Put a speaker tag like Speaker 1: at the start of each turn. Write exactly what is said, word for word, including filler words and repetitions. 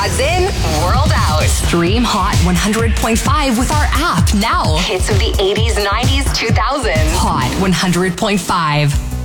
Speaker 1: Flags in, world out. Stream Hot one hundred point five with our app now. Hits of the eighties, nineties, two thousands. Hot one hundred point five.